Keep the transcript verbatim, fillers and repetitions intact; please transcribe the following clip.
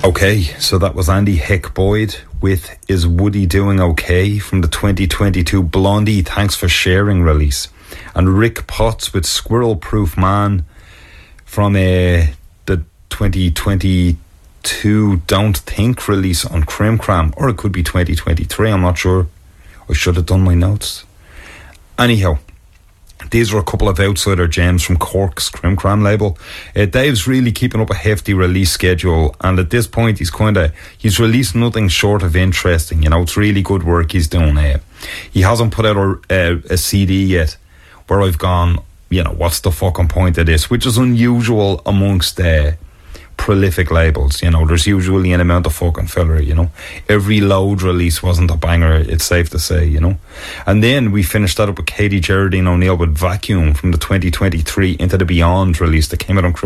Okay, so that was Andy Heck Boyd with Is Woody Doing Okay from the twenty twenty-two Blondie Thanks for Sharing release. And Rick Potts with Squirrel Proof Man from uh, the twenty twenty-two Don't Think release on Crim Cram. Or it could be twenty twenty-three, I'm not sure. I should have done my notes. Anyhow, these are a couple of outsider gems from Cork's Crim Cram label. Uh, Dave's really keeping up a hefty release schedule, and at this point he's kind of he's released nothing short of interesting. You know, it's really good work he's doing. Uh, he hasn't put out a, a, a C D yet where I've gone, you know, what's the fucking point of this? Which is unusual amongst uh, prolific labels. You know, there's usually an amount of fucking filler. You know, every Load release wasn't a banger, it's safe to say. You know, and then we finished that up with Katie Geraldine O'Neill with Vacuum from the twenty twenty-three Into the Beyond release that came out on